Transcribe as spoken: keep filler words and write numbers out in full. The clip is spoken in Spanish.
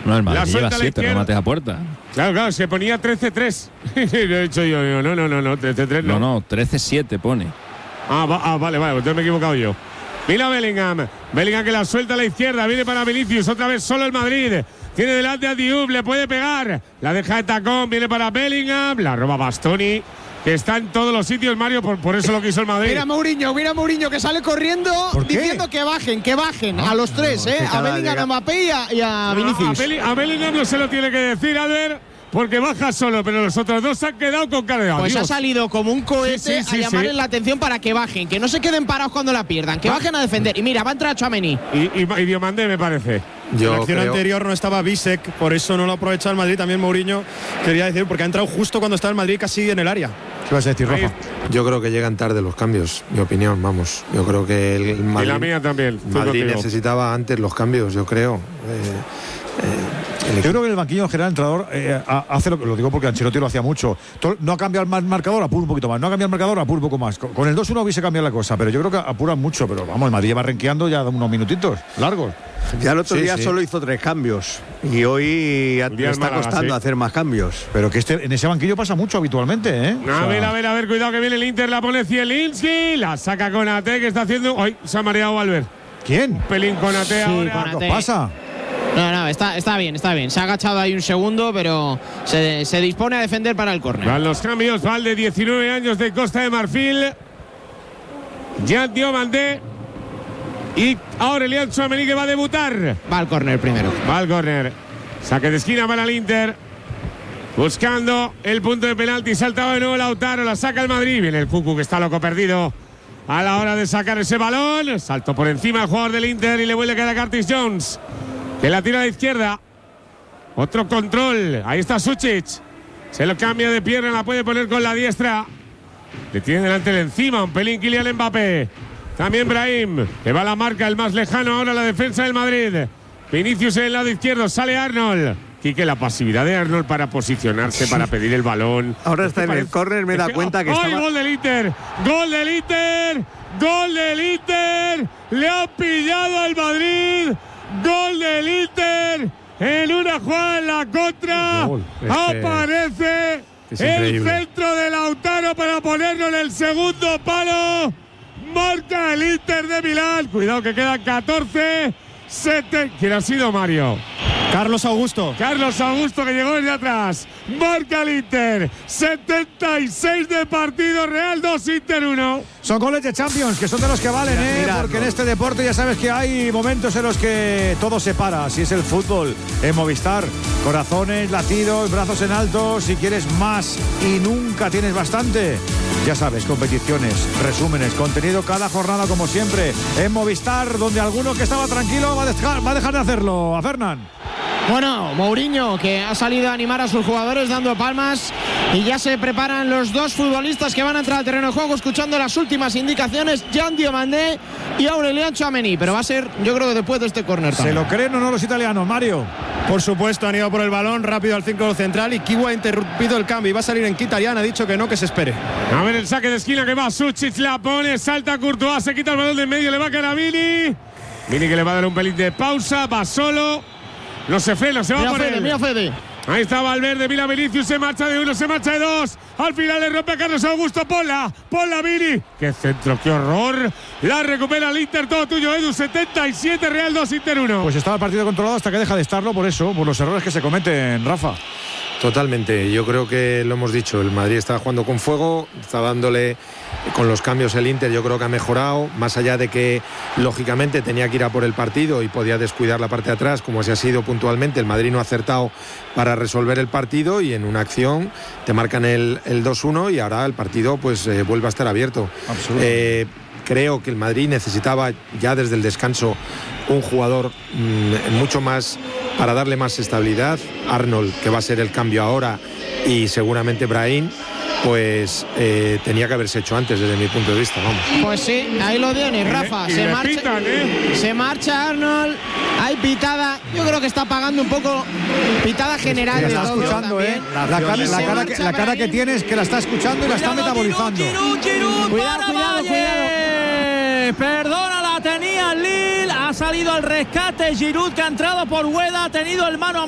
No, el Madrid lleva siete remates a puerta. Claro, claro, se ponía trece tres. Lo he dicho yo, no, no, no, no, trece tres no. No, no, trece siete pone. Ah, va, ah, vale, vale, entonces me he equivocado yo. Mira Bellingham. Bellingham que la suelta a la izquierda, viene para Vinicius, otra vez solo el Madrid. Tiene delante a Diop, le puede pegar. La deja de tacón, viene para Bellingham, la roba Bastoni. Que está en todos los sitios, Mario, por, por eso lo quiso el Madrid. Mira Mourinho, mira Mourinho que sale corriendo diciendo que bajen, que bajen a los tres, no, ¿eh? A Bellingham, a Mbappé y a, y a no, Vinicius. A, Belli, a Bellingham no se lo tiene que decir, Albert, porque baja solo, pero los otros dos se han quedado con cara de adiós. Pues ha salido como un cohete sí, sí, sí, a llamarles sí. la atención para que bajen, que no se queden parados cuando la pierdan, que bajen a defender. Y mira, va a entrar Tchouaméni. Y, y, y Diomandé, me parece. Yo en la acción creo... anterior no estaba Bisek, por eso no lo ha aprovechado el Madrid. También Mourinho quería decir, porque ha entrado justo cuando estaba el Madrid casi en el área. ¿Qué vas a decir, Rafa? Yo creo que llegan tarde los cambios, mi opinión, vamos. Yo creo que el Madrid, y la mía también. Madrid necesitaba antes los cambios, yo creo. Eh, eh, yo creo que en el banquillo en general el entrenador eh, hace lo que lo digo porque Ancelotti lo hacía mucho. No ha cambiado el marcador, apura un poquito más. No ha cambiado el marcador, apura un poco más. Con, con el dos uno hubiese cambiado la cosa, pero yo creo que apuran mucho. Pero vamos, el Madrid lleva renqueando ya unos minutitos largos. Ya el otro sí, día sí. solo hizo tres cambios y hoy le está Málaga, costando sí. hacer más cambios. Pero que este, en ese banquillo pasa mucho habitualmente, ¿eh? A o sea, ver, a ver, a ver, cuidado que viene el Inter, la pone Zielinski, la saca Konaté, que está haciendo. ¡Ay! Se ha mareado Albert. ¿Quién? Un pelín Konaté sí, ahora. Konaté. ¿Qué pasa? No, no, está, está bien, está bien. Se ha agachado ahí un segundo, pero se, se dispone a defender para el córner. Van los cambios, va el de diecinueve años de Costa de Marfil. Jan Diomandé. Y Aurelian Tchouaméni que va a debutar. Va al córner primero. Va al córner. Saque de esquina para el Inter. Buscando el punto de penalti. Saltaba de nuevo Lautaro. La saca el Madrid. Viene el Cucu que está loco perdido a la hora de sacar ese balón. Saltó por encima el jugador del Inter y le vuelve a quedar a Curtis Jones, que la tira a la izquierda. Otro control. Ahí está Sučić. Se lo cambia de pierna. La puede poner con la diestra. Le tiene delante de encima. Un pelín Kylian Mbappé. También Brahim, que va a la marca, el más lejano ahora la defensa del Madrid. Vinicius en el lado izquierdo, sale Arnold. Quique, la pasividad de Arnold para posicionarse, sí. para pedir el balón. Ahora está en el córner, me da cuenta que ¡ay, estaba... gol del Inter! ¡Gol del Inter! ¡Gol del Inter! ¡Le ha pillado al Madrid! ¡Gol del Inter! En una jugada en la contra, gol, es aparece es el centro de Lautaro para ponerlo en el segundo palo. Marca el Inter de Milán. Cuidado que quedan catorce. Sete. ¿Quién ha sido, Mario? Carlos Augusto. Carlos Augusto, que llegó desde atrás. Marca el Inter. setenta y seis de partido real, dos Inter uno. Son goles de Champions, que son de los que valen, ¿eh? Mira, porque no. en este deporte ya sabes que hay momentos en los que todo se para. Así es el fútbol en Movistar. Corazones, latidos, brazos en alto. Si quieres más y nunca tienes bastante. Ya sabes, competiciones, resúmenes, contenido cada jornada como siempre. En Movistar, donde alguno que estaba tranquilo va a dejar, va a dejar de hacerlo. A Fernán. Bueno, Mourinho, que ha salido a animar a sus jugadores dando palmas, y ya se preparan los dos futbolistas que van a entrar al terreno de juego, escuchando las últimas indicaciones, Jan Diomandé y Aurelian Tchouaméni, pero va a ser, yo creo, después de este córner. ¿Se lo creen o no los italianos, Mario? Por supuesto, han ido por el balón rápido al círculo central y Kiwa ha interrumpido el cambio y va a salir en Mkhitaryan, ha dicho que no, que se espere. A ver el saque de esquina que va Sučić, la pone, salta Courtois, se quita el balón de en medio, le va a caer a Vini. Vini que le va a dar un pelín de pausa, va solo. No se frena, se va mira a poner. Fede, mira Fede. Ahí está Valverde, mira Vinicius, se marcha de uno, se marcha de dos. Al final le rompe a Carlos Augusto, ponla, ponla Vini. ¡Qué centro, qué horror! La recupera el Inter, todo tuyo, Edu, setenta y siete, Real dos, Inter uno. Pues estaba el partido controlado hasta que deja de estarlo, por eso, por los errores que se cometen, Rafa. Totalmente, yo creo que lo hemos dicho, el Madrid está jugando con fuego, está dándole con los cambios el Inter, yo creo que ha mejorado, más allá de que lógicamente tenía que ir a por el partido y podía descuidar la parte de atrás, como así ha sido puntualmente. El Madrid no ha acertado para resolver el partido y en una acción te marcan el, el dos uno y ahora el partido pues eh, vuelve a estar abierto. Eh, creo que el Madrid necesitaba ya desde el descanso un jugador mmm, mucho más para darle más estabilidad. Arnold, que va a ser el cambio ahora, y seguramente Brahim, pues eh, tenía que haberse hecho antes desde mi punto de vista, vamos. Pues sí, ahí lo tienes, Rafa. Se marcha, pitan, ¿eh? se marcha Arnold, hay pitada, yo creo que está pagando un poco pitada general de todo escuchando, ¿eh? La, la, cara, la, cara que, la cara que tienes, que la está escuchando y la está metabolizando. Giroud, Giroud, cuidado, cuidado, cuidado. Perdona, la tenía Lille, ha salido al rescate Giroud, que ha entrado por Ueda, ha tenido el mano a